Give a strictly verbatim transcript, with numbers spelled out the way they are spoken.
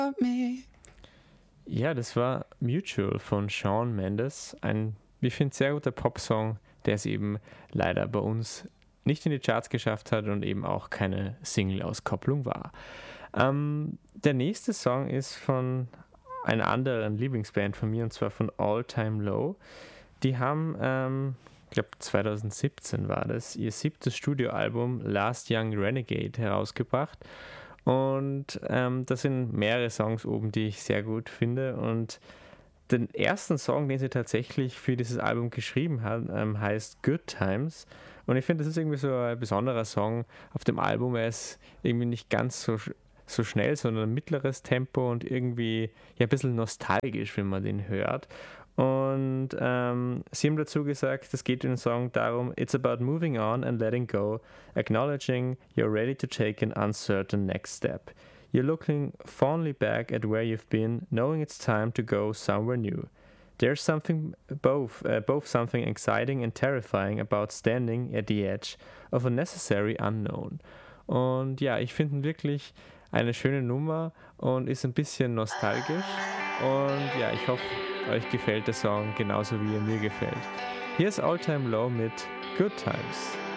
Ja, das war Mutual von Shawn Mendes. Ein, ich finde, sehr guter Popsong, der es eben leider bei uns nicht in die Charts geschafft hat und eben auch keine Single-Auskopplung war. Ähm, der nächste Song ist von einer anderen Lieblingsband von mir, und zwar von All Time Low. Die haben, ähm, ich glaube zwanzig siebzehn war das, ihr siebtes Studioalbum Last Young Renegade herausgebracht. Und ähm, da sind mehrere Songs oben, die ich sehr gut finde. Und den ersten Song, den sie tatsächlich für dieses Album geschrieben hat, ähm, heißt Good Times. Und ich finde, das ist irgendwie so ein besonderer Song auf dem Album. Er ist irgendwie nicht ganz so, so schnell, sondern ein mittleres Tempo und irgendwie ja, ein bisschen nostalgisch, wenn man den hört. Und ähm, sie haben dazu gesagt, es geht in dem Song darum, it's about moving on and letting go, acknowledging you're ready to take an uncertain next step. You're looking fondly back at where you've been, knowing it's time to go somewhere new. There's something both, uh, both something exciting and terrifying about standing at the edge of a necessary unknown. Und ja, ich finde wirklich eine schöne Nummer und ist ein bisschen nostalgisch. Und ja, ich hoffe, euch gefällt der Song genauso wie er mir gefällt. Hier ist All Time Low mit Good Times.